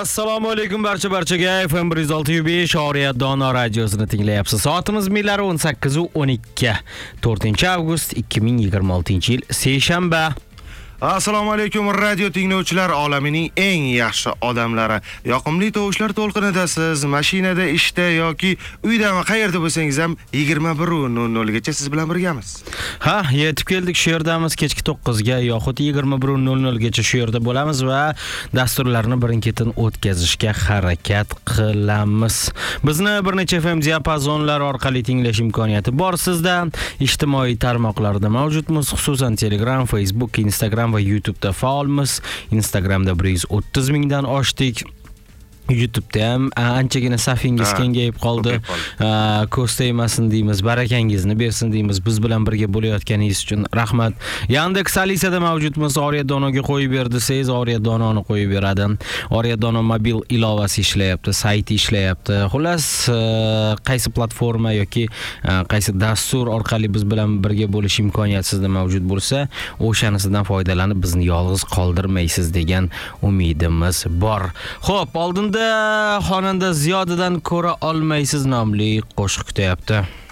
Assalomu alaykum barchaga. FM 106.5 Oriyat Dono radiosini tinglayapsiz. Soatimiz millari 18:12. 4-avgust 2026-yil seshanba. Assalomu alaykum radio tinglovchilar, olamining eng yaxshi odamlari. Yoqimli tovushlar to'lqinida siz mashinada, ishda yoki uydami, qayerda bo'lsangiz ham 21:00 gacha siz bilan birgamiz. Ha, yetib keldik. Shu yerdamiz kechki 9 ga yoxud 21:00 gacha shu yerda bo'lamiz va dasturlarni birin-ketin o'tkazishga harakat qilamiz. Bizni bir necha FM diapazonlar orqali tinglash imkoniyati bor sizda. Ijtimoiy tarmoqlarda mavjudmiz, xususan Telegram, Facebook, Instagram va YouTube'da faolmiz. Instagramda 130 mingdan oshdik. YouTube'da ham anchagina safingiz kengayib qoldi. Ko'z tegmasin deymiz, barakangizni bersin deymiz. Biz bilan birga bo'layotganingiz uchun rahmat. Yandex Alisada mavjudmiz. Oriyat Donoga qo'yib berdi, siz Oriyat Dononi qo'yib beradi. Oriyat Dono mobil ilovasi ishlayapti, sayti ishlayapti. Xullas, qaysi platforma yoki qaysi dastur orqali biz bilan birga bo'lish imkoniyati sizda mavjud bo'lsa, o'shanisidan foydalanib bizni yolg'iz qoldirmaysiz degan umidimiz bor. Xo'p, oldin xonanda Ziyodidan ko'ra olmaysiz nomli qo'shiq kutyapti.